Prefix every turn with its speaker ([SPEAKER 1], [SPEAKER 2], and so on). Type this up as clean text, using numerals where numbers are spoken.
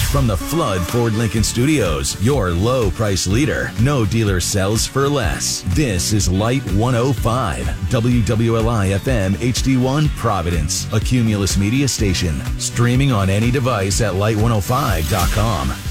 [SPEAKER 1] From the Flood Ford Lincoln Studios, your low price leader. No dealer sells for less. This is Light 105, WWLI FM HD1 Providence, a Cumulus Media station. Streaming on any device at light105.com.